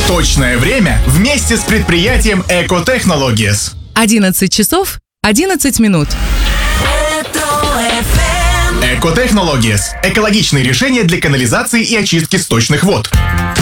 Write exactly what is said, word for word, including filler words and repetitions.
Точное время вместе с предприятием Экотехнологиес. одиннадцать часов одиннадцать минут. Экотехнологиес. Экологичные решения для канализации и очистки сточных вод.